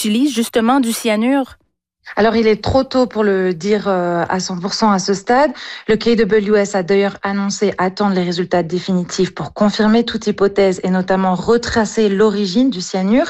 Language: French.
utilisent justement du cyanure? Alors, il est trop tôt pour le dire à 100% à ce stade. Le KWS a d'ailleurs annoncé attendre les résultats définitifs pour confirmer toute hypothèse et notamment retracer l'origine du cyanure.